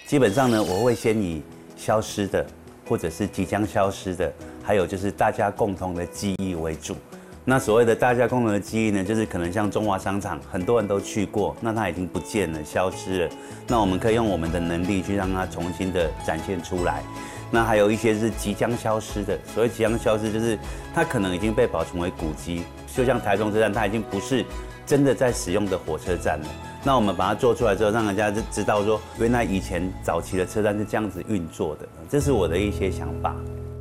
基本上呢，我会先以消失的，或者是即将消失的，还有就是大家共同的记忆为主。那所谓的大家共同的记忆呢，就是可能像中华商场，很多人都去过，那它已经不见了，消失了。那我们可以用我们的能力去让它重新的展现出来。那还有一些是即将消失的，所谓即将消失，就是它可能已经被保存为古迹，就像台中车站，它已经不是真的在使用的火车站了。那我们把它做出来之后，让人家知道说，原来以前早期的车站是这样子运作的，这是我的一些想法。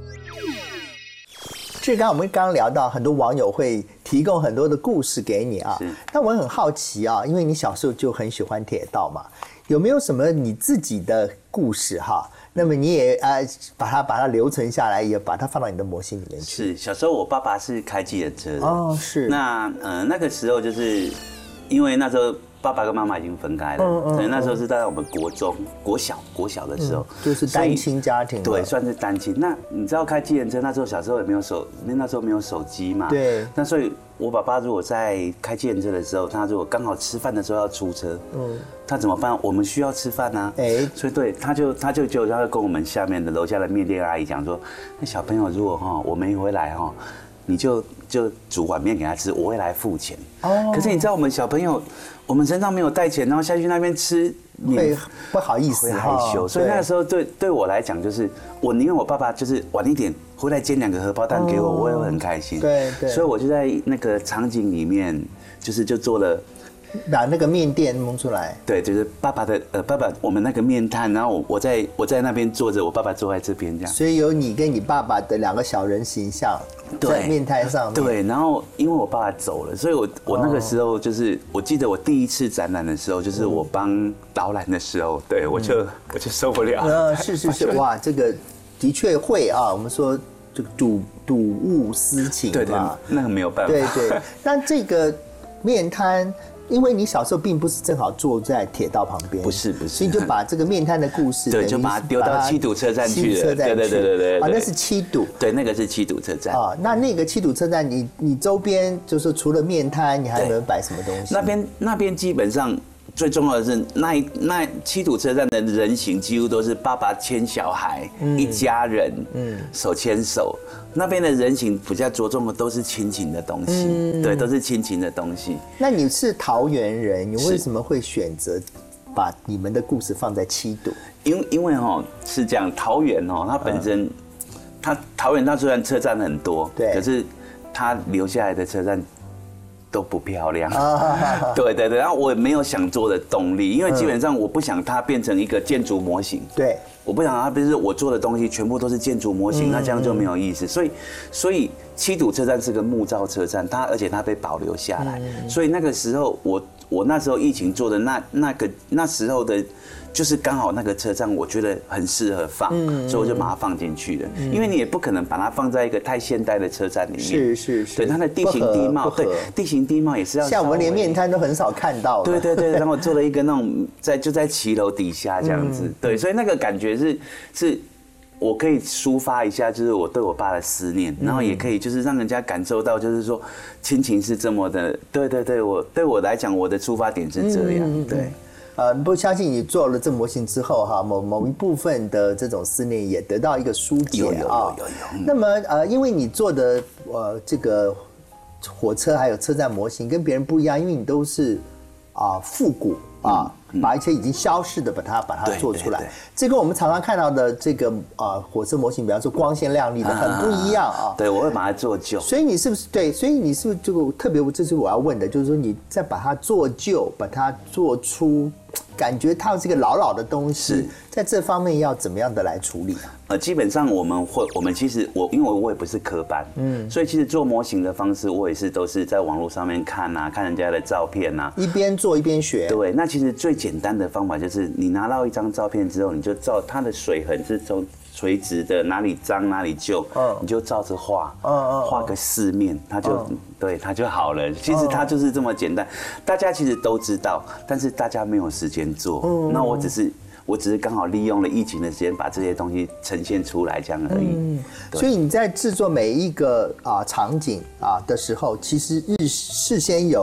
这刚我们刚聊到，很多网友会提供很多的故事给你啊。那我很好奇啊，因为你小时候就很喜欢铁道嘛，有没有什么你自己的故事哈？那么你也把它留存下来，也把它放到你的模型里面去。 是，小时候我爸爸是开计程车的哦，是。 那个时候就是因为那时候爸爸跟妈妈已经分开了，对，那时候是在我们国小的时候， 就是单亲家庭， 对，算是单亲。那你知道开计程车，那时候小时候也没有那时候没有手机嘛， 对。 那所以我爸爸如果在开计程车的时候，他如果刚好吃饭的时候要出车，他怎么办？我们需要吃饭啊，所以对，他就跟我们楼下的面店阿姨讲说，那小朋友如果我没回来你就煮碗面给他吃，我会来付钱。可是你知道我们小朋友，我们身上没有带钱，然后下去那边吃， 会不好意思， 会害羞。所以那个时候对我来讲，就是我宁愿我爸爸就是晚一点回来煎2个荷包蛋给我，我也会很开心。 对。 所以我就在那个场景里面，就做了。 把那个面店弄出来， 对，就是爸爸我们那个面摊，然后我在那边坐着，我爸爸坐在这边这样， 所以有你跟你爸爸的2个小人形象在面摊上面。 对，然后因为我爸爸走了，所以我那个时候就是我记得我第一次展览的时候，就是我帮导览的时候，对我就受不了。 是，哇，这个的确会啊，我们说这个睹物思情嘛， 对，那个没有办法。 对，那这个面摊。因为你小时候并不是正好坐在铁道旁边， 不是， 所以你就把这个面摊的故事， 对，就把它丢到七堵车站去了。对， 那是七堵， 对，那个是七堵车站啊。那个七堵车站，你周边就是除了面摊，你还有没有摆什么东西？ 那边基本上最重要的是那七堵车站的人行几乎都是爸爸牵小孩，一家人，手牵手。那边的人行比较着重的都是亲情的东西，对，都是亲情的东西。 那你是桃园人，你为什么会选择把你们的故事放在七堵？ 因为是这样，桃园它本身，桃园它虽然车站很多，对，可是它留下来的车站都不漂亮。对，然后我也没有想做的动力，因为基本上我不想它变成一个建筑模型。对。我不想它不是我做的东西全部都是建筑模型，那这样就没有意思。所以七堵车站是个木造车站，而且它被保留下来。所以那个时候我那时候疫情做的那时候的，就是刚好那个车站我觉得很适合放，所以我就把它放进去了。因为你也不可能把它放在一个太现代的车站里面。是。对，它的地形地貌，对，地形地貌也是要。 像我们连面摊都很少看到。 对，然后做了一个那种就在骑楼底下这样子。对，所以那个感觉是我可以抒发一下，就是我对我爸的思念，然后也可以就是让人家感受到，就是说亲情是这么的。对，对我来讲，我的出发点是这样。对。 不相信你做了这模型之后哈，某一部分的这种思念也得到一个疏解啊。有。那么因为你做的这个火车还有车站模型跟别人不一样，因为你都是复古把一些已经消逝的把它做出来。这跟我们常常看到的这个火车模型，比方说光鲜亮丽的，很不一样啊。 对，我会把它做旧。 所以你是不是对？所以你是不是就特别？这是我要问的，就是说你再把它做旧，把它做出感觉它是个老的东西，在这方面要怎么样的来处理啊？ 基本上我们其实因为我也不是科班，所以其实做模型的方式我也是都是在网络上面看人家的照片一边做一边学。 对，那其实最简单的方法就是你拿到一张照片之后，你就照它的水痕是从垂直的，哪里脏哪里旧，你就照着画，画个4面，它就好了。其实它就是这么简单，大家其实都知道，但是大家没有时间做。那我只是刚好利用了疫情的时间，把这些东西呈现出来，这样而已。 所以你在制作每一个场景的时候，其实事先有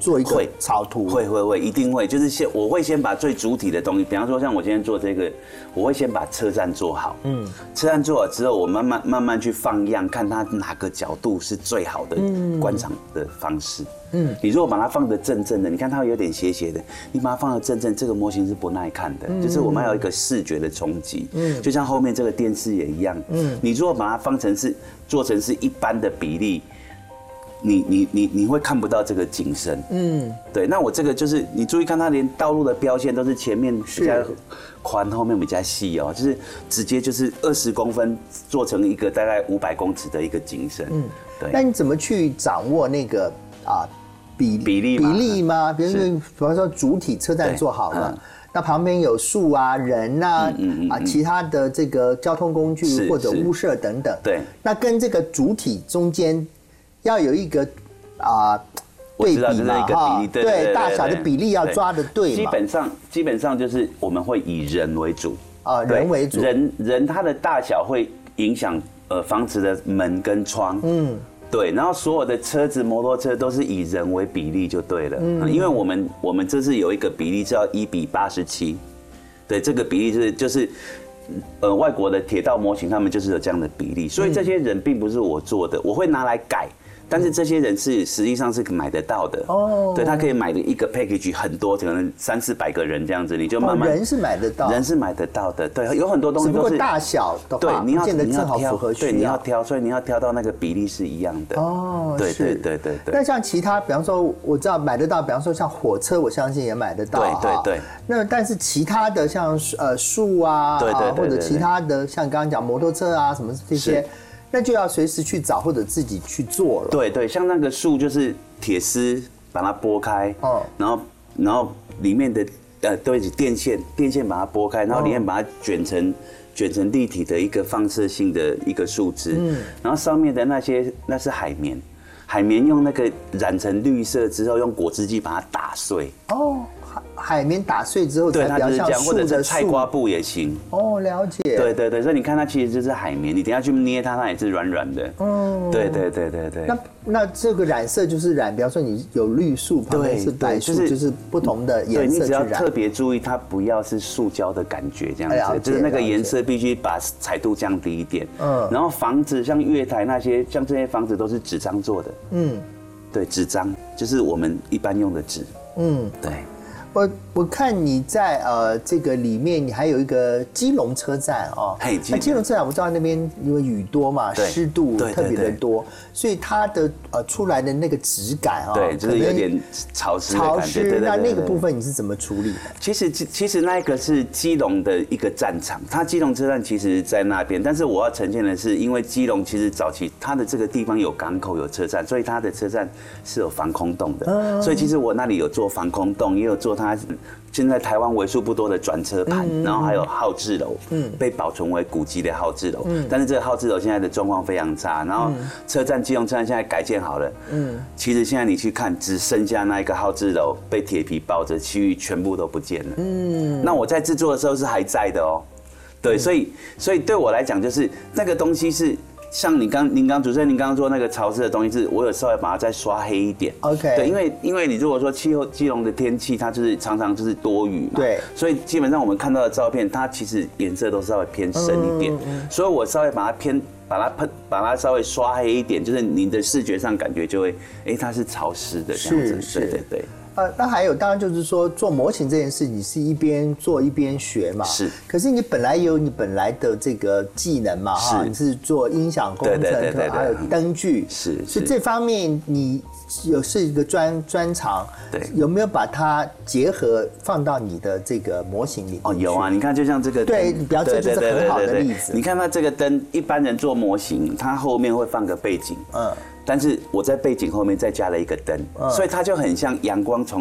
做一个草图？ 会，一定会。就是我会先把最主体的东西，比方说像我今天做这个，我会先把车站做好。车站做好之后，我慢慢去放样，看它哪个角度是最好的观赏的方式。你如果把它放得正正的，你看它会有点斜斜的，你把它放得正正，这个模型是不耐看的。就是我们要有一个视觉的冲击。就像后面这个电视也一样。你如果把它做成是一般的比例。你会看不到这个景深，对。那我这个就是你注意看，它连道路的标线都是前面比较宽，后面比较细哦，就是直接就是20公分做成一个大概500公尺的一个景深，对。 那你怎么去掌握那个比例吗？比如说主体车站做好了。那旁边有树啊、人啊、其他的这个交通工具或者屋舍等等， 对。 那跟这个主体中间。要有一个对比嘛，哈，对，大小的比例要抓得对嘛。 基本上就是我们会以人为主人为主， 人它的大小会影响房子的门跟窗，对，然后所有的车子、摩托车都是以人为比例就对了，因为我们这是有一个比例叫1:87，对，这个比例就是外国的铁道模型他们就是有这样的比例，所以这些人并不是我做的，我会拿来改。但是这些人实际上是买得到的哦，对他可以买的一个 package 很多，可能300-400个人这样子，你就慢慢人是买得到， 人是买得到的，对，有很多东西都是只不过大小的话，对，你要挑， 对，你要挑，所以你要挑到那个比例是一样的哦，对。 那像其他，比方说我知道买得到，比方说像火车，我相信也买得到， 对。 那但是其他的像树啊，对，或者其他的像刚刚讲摩托车啊什么这些。那就要随时去找或者自己去做了。对， 像那个树就是铁丝把它拨开，然后里面的对电线把它拨开，然后里面把它卷成立体的一个放射性的一个树枝，然后上面的那是海绵，海绵用那个染成绿色之后，用果汁机把它打碎。 海绵打碎之后才比较像树的树， 或者是菜瓜布也行。 了解。 对，所以你看它其实就是海绵，你等一下去捏它也是软软的。对。 那这个染色就是染，比方说你有绿树，旁边是白树，就是不同的颜色去染。对，你只要特别注意它不要是塑胶的感觉，这样子，就是那个颜色必须把彩度降低一点。然后房子像月台那些，像这些房子都是纸张做的。对，纸张就是我们一般用的纸。对。 我看你在这个里面，你还有一个基隆车站哦。那基隆车站我知道那边因为雨多嘛，湿度特别的多，所以它的出来的那个质感对，就是有点潮湿的感觉。 那个部分你是怎么处理的？ 其实那个是基隆的一个战场，它基隆车站其实在那边，但是我要呈现的是，因为基隆其实早期它的这个地方有港口有车站，所以它的车站是有防空洞的，所以其实我那里有做防空洞，也有做它现在台湾为数不多的转车盘，然后还有号志楼，被保存为古迹的号志楼，但是这个号志楼现在的状况非常差，然后基隆车站现在改建好了，其实现在你去看，只剩下那一个号志楼被铁皮包着，其余全部都不见了。那我在制作的时候是还在的哦，对，所以对我来讲，就是那个东西是。像您刚主持人您刚刚说那个潮湿的东西，是我有稍微把它再刷黑一点。 OK。 对，因为你如果说基隆的天气，它就是常常就是多雨嘛。 对。 所以基本上我们看到的照片，它其实颜色都稍微偏深一点。所以我稍微把它稍微刷黑一点，就是你的视觉上感觉就会，它是潮湿的这样子。对。 那还有，当然就是说做模型这件事，你是一边做一边学嘛。 是。 可是你本来有你本来的这个技能嘛，哈，你是做音响工程，还有灯具， 是。 所以这方面你是一个专长， 对， 有没有把它结合放到你的这个模型里面？ 有啊，你看就像这个灯， 对，比方这就是很好的例子。 你看它这个灯，一般人做模型，它后面会放个背景，但是我在背景后面再加了一个灯，所以它就很像阳光从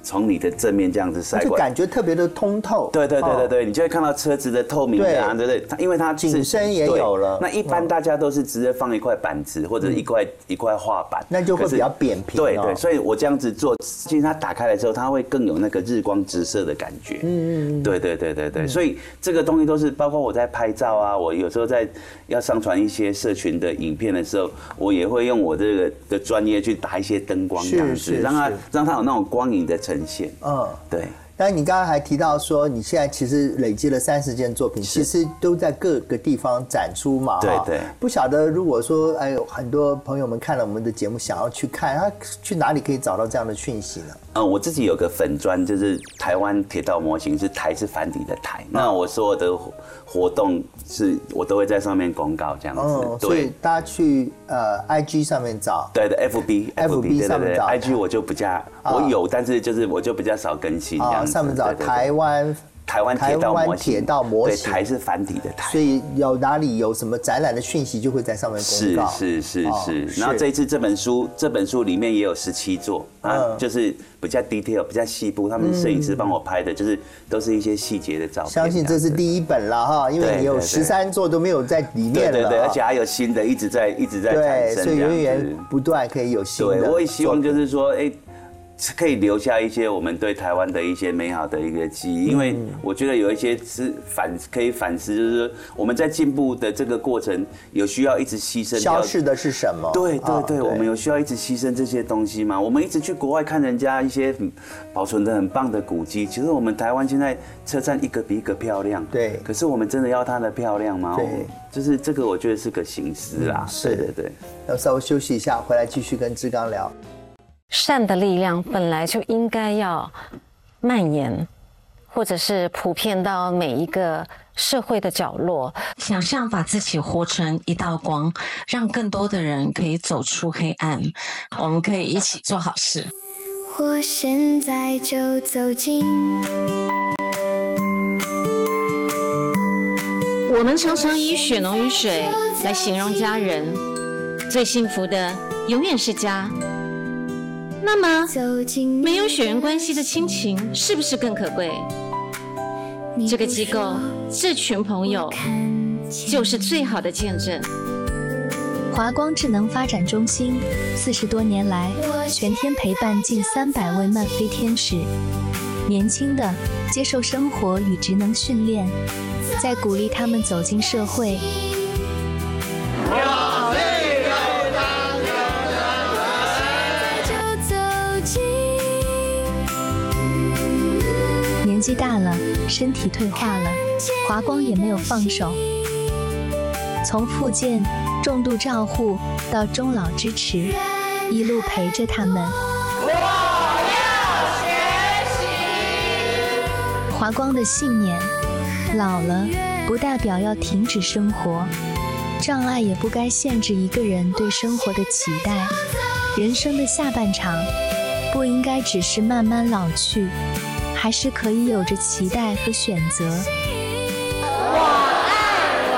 从你的正面这样子晒过来， 就感觉特别的通透。 对，你就会看到车子的透明的啊，对不对？因为它景深也有了。 那一般大家都是直接放一块板子或者一块画板， 那就会比较扁平。 对，所以我这样子做，其实它打开来之后，它会更有那个日光直射的感觉。对，所以这个东西都是包括我在拍照啊，我有时候要上传一些社群的影片的时候，我也会用我这个的专业去打一些灯光这样子，让它有那种光影的呈现。对。 但你刚刚还提到说，你现在其实累积了30件作品，其实都在各个地方展出嘛。 对。 不晓得如果说很多朋友们看了我们的节目，想要去看，他去哪里可以找到这样的讯息呢？ 我自己有个粉专，就是台湾铁道模型，是台是繁体的台。那我所有的活动我都会在上面公告这样子。 所以大家去IG 上面找。 对的 FB 上面找。 IG 我就比较我有，但是就是我就比较少更新这样子。 上面找台湾铁道模型， 对，台是繁体的台， 所以哪里有什么展览的讯息，就会在上面公告。 是。然后这一次这本书里面也有17座啊，就是比较 detail、比较细部，他们摄影师帮我拍的，就是都是一些细节的照片。 相信这是第1本了哈，因为你有13座都没有在里面了。 对，而且还有新的一直在产生， 所以源源不断可以有新的。 对，我也希望就是说，可以留下一些我们对台湾的一些美好的一个记忆，因为我觉得有一些是可以反思，就是说我们在进步的这个过程，有需要一直牺牲消失的是什么？ 对，我们有需要一直牺牲这些东西吗？我们一直去国外看人家一些保存的很棒的古迹，其实我们台湾现在车站一个比一个漂亮， 对， 可是我们真的要它的漂亮吗？ 对， 就是这个我觉得是个形式啦。对。 要稍微休息一下，回来继续跟志刚聊。 善的力量本来就应该要蔓延，或者是普遍到每一个社会的角落。 想象把自己活成一道光，让更多的人可以走出黑暗。我们可以一起做好事。 我现在就走进。 我们常常以血浓于水来形容家人，最幸福的永远是家。那么，没有血缘关系的亲情是不是更可贵？这个机构，这群朋友，就是最好的见证。 华光智能发展中心40多年来，全天陪伴近300位漫飞天使，年轻的接受生活与职能训练，在鼓励他们走进社会。年纪大了，身体退化了，华光也没有放手。从复健、重度照护到终老支持，一路陪着他们。我要学习。华光的信念：老了不代表要停止生活，障碍也不该限制一个人对生活的期待。人生的下半场，不应该只是慢慢老去。还是可以有着期待和选择，